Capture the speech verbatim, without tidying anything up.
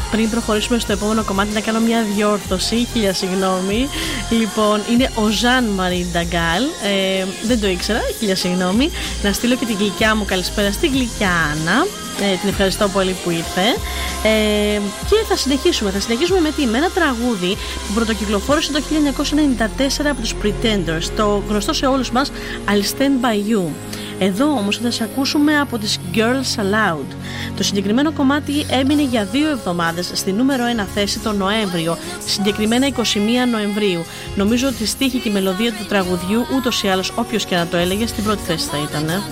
πριν προχωρήσουμε στο επόμενο κομμάτι, να κάνω μια διόρθωση. Χίλια συγγνώμη. Λοιπόν, είναι ο Ζαν Μαρί Νταγκάλ. Ε, δεν το ήξερα. Χίλια συγγνώμη. Να στείλω και την γλυκιά μου καλησπέρα στην γλυκιά Άννα. Ε, την ευχαριστώ πολύ που ήρθε. Ε, και θα συνεχίσουμε. Θα συνεχίσουμε με τι? Με ένα τραγούδι που πρωτοκυκλοφόρησε το χίλια εννιακόσια ενενήντα τέσσερα από τους Pretenders. Το γνωστό σε όλους μας I'll Stand By You. Εδώ όμως θα σας ακούσουμε από τις Girls Aloud. Το συγκεκριμένο κομμάτι έμεινε για δύο εβδομάδες στη νούμερο ένα θέση τον Νοέμβριο, συγκεκριμένα είκοσι μία Νοεμβρίου. Νομίζω ότι η στίχη και η μελωδία του τραγουδιού ούτως ή άλλως όποιος και να το έλεγε στην πρώτη θέση θα ήταν.